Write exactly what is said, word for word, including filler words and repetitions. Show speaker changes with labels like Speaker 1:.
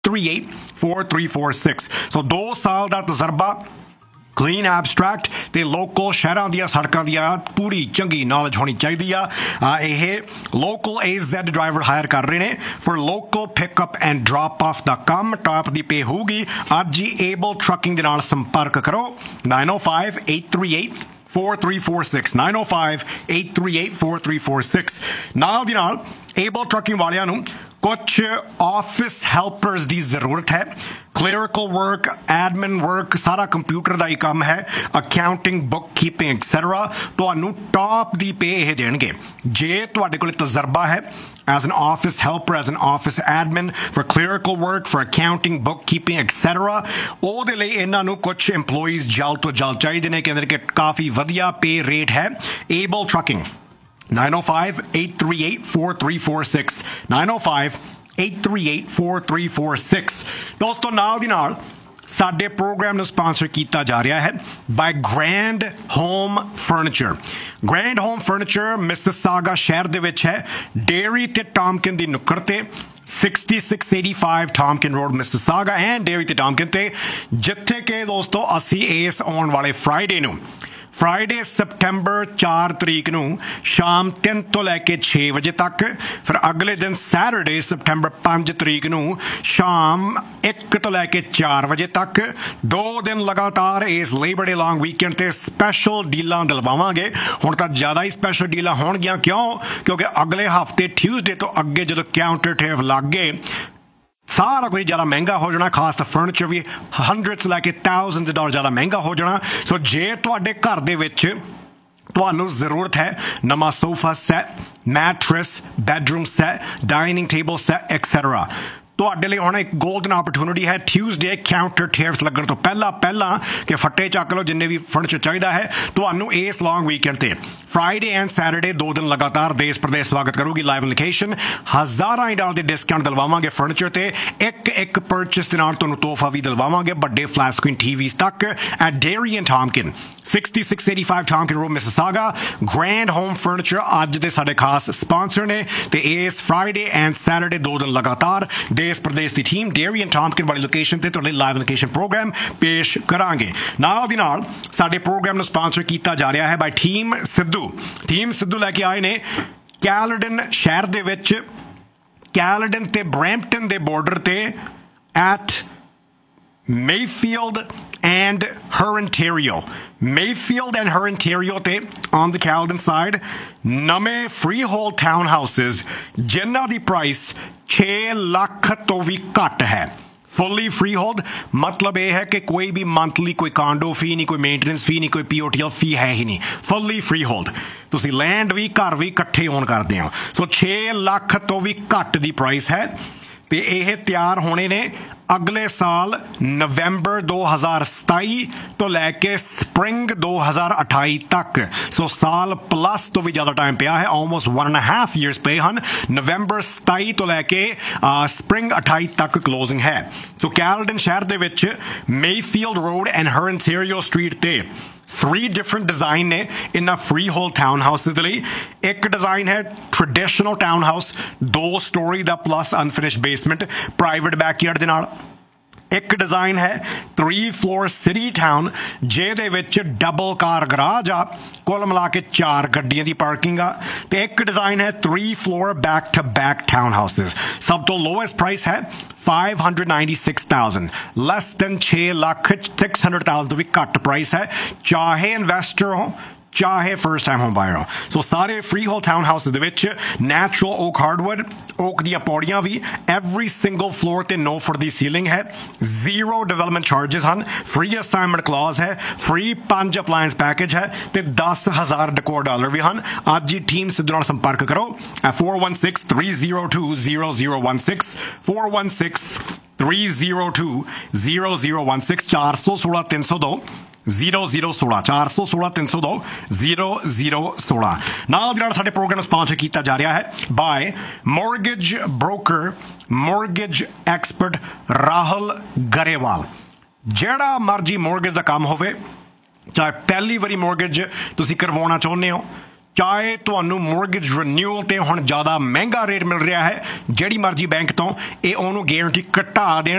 Speaker 1: three eight four three four six. So ਦੋ ਸਾਲ ਦਾ ਤਜਰਬਾ, ਕਲੀਨ ਐਬਸਟਰੈਕਟ ਤੇ ਲੋਕਲ ਸ਼ਹਿਰਾਂ ਦੀਆਂ ਸੜਕਾਂ ਦੀਆਂ ਪੂਰੀ ਚੰਗੀ ਨੌਲੇਜ ਹੋਣੀ ਚਾਹੀਦੀ ਆ। ਇਹ local A Z driver hire ਕਰ ਰਹੇ ਨੇ for local pickup and drop of ਦਾ ਕੰਮ। ਟਾਪ ਦੀ ਪੇ ਹੋਊਗੀ। ਅੱਜ ਹੀ ਏਬਲ ਟਰੱਕਿੰਗ ਦੇ ਨਾਲ ਸੰਪਰਕ ਕਰੋ nine oh five eight three eight four three four six nine oh five eight three eight four three four six। ਨਾਲ ਦੀ ਨਾਲ ਏਬਲ ਟਰੱਕਿੰਗ ਵਾਲਿਆਂ ਨੂੰ ਕੁਛ ਆਫਿਸ ਹੈਲਪਰਸ ਦੀ ਜ਼ਰੂਰਤ ਹੈ। ਕਲੈਰੀਕਲ ਵਰਕ, ਐਡਮਿਨ ਵਰਕ, ਸਾਰਾ ਕੰਪਿਊਟਰ ਦਾ ਹੀ ਕੰਮ ਹੈ। Accounting, book keeping etcetera. ਤੁਹਾਨੂੰ ਟਾਪ ਦੀ ਪੇ ਇਹ ਦੇਣਗੇ ਜੇ ਤੁਹਾਡੇ ਕੋਲ ਤਜਰਬਾ ਹੈ as an office helper, as an office admin, for clerical work, for accounting, bookkeeping, et cetera. ਉਹਦੇ ਲਈ ਇਹਨਾਂ ਨੂੰ ਕੁਛ employees ਜਲਦ ਤੋਂ ਜਲਦ ਚਾਹੀਦੇ ਨੇ ਕਹਿੰਦੇ ਕਿ ਕਾਫੀ ਵਧੀਆ ਪੇ ਰੇਟ ਹੈ। Able trucking nine oh five eight three eight four three four six nine oh five eight three eight four three four six। ਦੋਸਤੋ ਨਾਲ ਦੀ ਨਾਲ ਸਾਡੇ ਪ੍ਰੋਗਰਾਮ ਨੂੰ ਸਪਾਂਸਰ ਕੀਤਾ ਜਾ ਰਿਹਾ ਹੈ ਬਾਈ grand home furniture. Grand home furniture Mississauga ਸ਼ਹਿਰ ਦੇ ਵਿੱਚ ਹੈ, ਡੇਅਰੀ ਤੇ ਟਾਮਕਿਨ ਦੀ ਨੁੱਕਰ ਤੇ sixty-six eighty-five ਟਾਮਕਿਨ road Mississauga and dairy ਤੇ ਟਾਮਕਿਨ ਤੇ, ਜਿੱਥੇ ਕਿ ਦੋਸਤੋ ਅਸੀਂ ਇਸ ਆਉਣ ਵਾਲੇ ਫਰਾਈਡੇ ਨੂੰ ਫਰਾਈਡੇ ਸਪਟੈਂਬਰ ਚਾਰ ਤਰੀਕ ਨੂੰ ਸ਼ਾਮ ਤਿੰਨ ਤੋਂ ਲੈ ਕੇ ਛੇ ਵਜੇ ਤੱਕ, ਫਿਰ ਅਗਲੇ ਦਿਨ ਸੈਟਰਡੇ ਸਪਟੈਂਬਰ ਪੰਜ ਤਰੀਕ ਨੂੰ ਸ਼ਾਮ ਇੱਕ ਤੋਂ ਲੈ ਕੇ ਚਾਰ ਵਜੇ ਤੱਕ, ਦੋ ਦਿਨ ਲਗਾਤਾਰ ਇਸ ਲੇਬਰ ਡੇ ਲੌਂਗ ਵੀਕਐਂਡ ਤੇ ਸਪੈਸ਼ਲ ਡੀਲਾਂ ਦਿਲਵਾਵਾਂਗੇ। ਹੁਣ ਤਾਂ ਜ਼ਿਆਦਾ ਹੀ ਸਪੈਸ਼ਲ ਡੀਲਾਂ ਹੋਣਗੀਆਂ। ਕਿਉਂ? ਕਿਉਂਕਿ ਅਗਲੇ ਹਫਤੇ ਟਿਊਜ਼ਡੇ ਤੋਂ ਅੱਗੇ ਜਦੋਂ ਕਾਊਂਟਰ ਟੇਫ ਲੱਗ ਗਏ ਸਾਰਾ ਕੁਝ ਜ਼ਿਆਦਾ ਮਹਿੰਗਾ ਹੋ ਜਾਣਾ, ਖਾਸ ਤਾਂ ਫਰਨੀਚਰ ਵੀ ਹੰਡਰਡਸ ਲੈ ਕੇ ਥਾਊਜ਼ੈਂਡਸ ਡਾਲਰ ਜ਼ਿਆਦਾ ਮਹਿੰਗਾ ਹੋ ਜਾਣਾ। ਸੋ ਜੇ ਤੁਹਾਡੇ ਘਰ ਦੇ ਵਿੱਚ ਤੁਹਾਨੂੰ ਜ਼ਰੂਰਤ ਹੈ ਨਵਾਂ sofa set, ਮੈਟਰੈਸ, bedroom set, dining table set etcetera, ਤੁਹਾਡੇ ਲਈ ਹੁਣ ਇੱਕ ਗੋਲਡਨ ਆਪਰਚੂਨਿਟੀ ਹੈ ਟਿਊਜ਼ਡੇ ਕਾਊਂਟਰ ਟੇਫਸ ਲੱਗਣ ਤੋਂ ਪਹਿਲਾਂ ਪਹਿਲਾਂ ਕਿ ਫੱਟੇ ਚੱਕ ਲਓ ਜਿੰਨੇ ਵੀ ਫਰਨੀਚਰ ਚਾਹੀਦਾ ਹੈ ਤੁਹਾਨੂੰ ਇਸ ਲੌਂਗ ਵੀਕਐਂਡ ਤੇ। ਫਰਾਈਡੇ ਐਂਡ ਸੈਟਰਡੇ ਦੋ ਦਿਨ ਲਗਾਤਾਰ ਦੇਸ਼ ਪ੍ਰਦੇਸ਼ ਸਵਾਗਤ ਕਰੂਗੀ ਲਾਈਵ ਲੋਕੇਸ਼ਨ। ਹਜ਼ਾਰਾਂ ਹੀ ਡਾਲਰ ਦੇ ਡਿਸਕਾਊਂਟ ਦਿਲਵਾਵਾਂਗੇ ਫਰਨੀਚਰ ਤੇ। ਇੱਕ ਇੱਕ ਪਰਚੇਸ ਦੇ ਨਾਲ ਤੁਹਾਨੂੰ ਤੋਹਫਾ ਵੀ ਦਿਲਵਾਵਾਂਗੇ ਵੱਡੇ ਫਲੈਟ ਸਕਰੀਨ ਟੀਵੀਜ਼ ਤੱਕ at dairy and ਟਾਮਕਿਨ sixty-six eighty-five ਟਾਮਕਿਨ road Mississauga. Grand home furniture ਅੱਜ ਦੇ ਸਾਡੇ ਖਾਸ ਸਪਾਂਸਰ ਨੇ ਤੇ ਇਸ ਫਰਾਈਡੇ ਐਂਡ ਸੈਟਰਡੇ ਦੋ ਦਿਨ ਲਗਾਤਾਰ ਦੇਸ਼ ਪ੍ਰਦੇਸ਼ ਦੀ ਟੀਮ ਡੇਅਰੀ ਐਂਡ ਟਾਮਕਿਨ ਵਾਲੀ ਲੋਕੇਸ਼ਨ ਤੇ ਤੁਹਾਡੇ ਲਾਈਵ ਲੋਕੇਸ਼ਨ ਪ੍ਰੋਗਰਾਮ ਪੇਸ਼ ਕਰਾਂਗੇ। ਨਾਲ ਦੀ ਨਾਲ ਸਾਡੇ ਪ੍ਰੋਗਰਾਮ ਨੂੰ ਸਪਾਂਸਰ ਕੀਤਾ ਜਾ ਰਿਹਾ ਹੈ ਬਾਈ ਟੀਮ ਸਿੱਧੂ। ਟੀਮ ਸਿੱਧੂ ਲੈ ਕੇ ਆਏ ਨੇ ਕੈਲਡਨ ਸ਼ਹਿਰ ਦੇ ਵਿੱਚ, ਕੈਲਡਨ ਤੇ ਬਰੈਂਪਟਨ ਦੇ ਬਾਰਡਰ ਤੇ at Mayfield and her Ontario. Mayfield and her Ontario ਤੇ on the Caledon side ਨਵੇਂ freehold townhouses ਜਿਨ੍ਹਾਂ ਦੀ ਪ੍ਰਾਈਸ ਛੇ ਲੱਖ ਤੋਂ ਵੀ ਘੱਟ ਹੈ। ਫੁੱਲੀ ਫਰੀ ਹੋਲਡ ਮਤਲਬ ਇਹ ਹੈ ਕਿ ਕੋਈ ਵੀ ਮੰਥਲੀ ਕੋਈ ਕਾਂਡੋ ਫੀ ਨਹੀਂ, ਕੋਈ ਮੇਨਟੇਨੈਂਸ ਫੀ ਨਹੀਂ, ਕੋਈ ਪੀ ਓ ਟੀ ਐਲ ਫੀ ਹੈ ਹੀ ਨਹੀਂ। ਫੁੱਲੀ ਫਰੀ ਹੋਲਡ, ਤੁਸੀਂ ਲੈਂਡ ਵੀ ਘਰ ਵੀ ਇਕੱਠੇ ਓਨ ਕਰਦੇ ਹੋ। ਸੋ ਛੇ ਲੱਖ ਤੋਂ ਵੀ ਘੱਟ ਦੀ ਪ੍ਰਾਈਸ ਹੈ ਤੇ ਇਹ ਤਿਆਰ ਹੋਣੇ ਨੇ ਅਗਲੇ ਸਾਲ ਨਵੰਬਰ ਦੋ ਹਜ਼ਾਰ ਸਤਾਈ ਤੋਂ ਲੈ ਕੇ ਸਪਰਿੰਗ ਦੋ ਹਜ਼ਾਰ ਅਠਾਈ ਤੱਕ। ਸੋ ਸਾਲ ਪਲੱਸ ਤੋਂ ਵੀ ਜ਼ਿਆਦਾ ਟਾਈਮ ਪਿਆ ਹੈ, almost one and half years ਪਏ ਹਨ। ਨਵੰਬਰ ਸਤਾਈ ਤੋਂ ਲੈ ਕੇ ਸਪਰਿੰਗ ਅਠਾਈ ਤੱਕ ਕਲੋਜ਼ਿੰਗ ਹੈ। ਸੋ ਕੈਲਡਨ ਸ਼ਹਿਰ ਦੇ ਵਿੱਚ Mayfield road and Har interior street ਤੇ three different design ਨੇ ਇਹਨਾਂ freehold town houses ਦੇ ਲਈ। ਇੱਕ ਡਿਜ਼ਾਈਨ ਹੈ ਟ੍ਰੈਡੀਸ਼ਨਲ ਟਾਊਨ ਹਾਊਸ, ਦੋ ਸਟੋਰੀ ਦਾ plus unfinished basement private backyard ਦੇ ਨਾਲ। ਇੱਕ ਡਿਜ਼ਾਈਨ ਹੈ ਥ੍ਰੀ ਫਲੋਰ ਸਿਟੀ ਟਾਊਨ ਜਿਹਦੇ ਵਿੱਚ ਡਬਲ ਕਾਰ ਗਰਾਜ ਆ, ਕੁੱਲ ਮਿਲਾ ਕੇ ਚਾਰ ਗੱਡੀਆਂ ਦੀ ਪਾਰਕਿੰਗ ਆ। ਤੇ ਇੱਕ ਡਿਜ਼ਾਈਨ ਹੈ three floor back to back town houses. ਸਭ ਤੋਂ ਲੋਐਸਟ ਪ੍ਰਾਈਸ ਹੈ five hundred ninety-six thousand, less than ਛੇ ਲੱਖ six hundred thousand ਤੋਂ ਵੀ ਘੱਟ ਪ੍ਰਾਈਸ ਹੈ, ਚਾਹੇ ਇਨਵੈਸਟਰ ਹੋ ਚਾਹੇ ਫਰਸਟ ਟਾਈਮ ਹੋਮ ਬਾਇਰ ਹੋ। ਸੋ ਸਾਰੇ ਫਰੀ ਹੋਲ ਟਾਊਨ ਹਾਊਸ ਦੇ ਵਿੱਚ ਨੈਚੁਰਲ ਓਕ ਹਾਰਡਵੁੱਡ, ਓਕ ਦੀਆਂ ਪੌੜੀਆਂ ਵੀ, ਐਵਰੀ ਸਿੰਗਲ ਫਲੋਰ ਤੇ ਨੋ ਫੋਰ ਦੀ ਸੀਲਿੰਗ ਹੈ, ਜ਼ੀਰੋ ਡਿਵੈਲਪਮੈਂਟ ਚਾਰਜਸ ਹਨ, ਫ੍ਰੀ ਅਸਾਈਨਮੈਂਟ ਕਲੌਜ਼ ਹੈ, ਫ੍ਰੀ ਪੰਜ ਅਪਲਾਇੰਸ ਪੈਕੇਜ ਹੈ ਤੇ ਦਸ ਹਜ਼ਾਰ ਡੈਕੋਰ ਡਾਲਰ ਵੀ ਹਨ। ਅੱਜ ਹੀ ਟੀਮ ਸਿੱਧੂ ਨਾਲ ਸੰਪਰਕ ਕਰੋ four one six three zero two zero zero one six four one six three zero two zero zero one six ਚਾਰ ਸੌ ਸੋਲਾਂ ਤਿੰਨ ਸੌ ਦੋ ਜ਼ੀਰੋ ਜ਼ੀਰੋ ਸੋਲਾਂ ਚਾਰ ਸੌ ਸੋਲਾਂ ਤਿੰਨ ਸੌ ਦੋ ਜ਼ੀਰੋ ਜ਼ੀਰੋ ਸੋਲਾਂ। ਨਾਲ ਜਿਹੜਾ ਸਾਡੇ ਪ੍ਰੋਗਰਾਮ ਨੂੰ ਸਪਾਂਸਰ ਕੀਤਾ ਜਾ ਰਿਹਾ ਹੈ bye mortgage broker, mortgage expert Rahul Grewal. ਜਿਹੜਾ ਮਰਜੀ ਮੋਰਗੇਜ ਦਾ ਕੰਮ ਹੋਵੇ, ਚਾਹੇ ਪਹਿਲੀ ਵਾਰੀ ਮੋਰਗੇਜ ਤੁਸੀਂ ਕਰਵਾਉਣਾ ਚਾਹੁੰਦੇ ਹੋ, ਚਾਹੇ ਤੁਹਾਨੂੰ ਮੋਰਗੇਜ ਰੀਨਿਊਅਲ 'ਤੇ ਹੁਣ ਜ਼ਿਆਦਾ ਮਹਿੰਗਾ ਰੇਟ ਮਿਲ ਰਿਹਾ ਹੈ, ਜਿਹੜੀ ਮਰਜ਼ੀ ਬੈਂਕ ਤੋਂ ਇਹ ਉਹਨੂੰ ਗਾਰੰਟੀ ਘਟਾ ਦੇਣ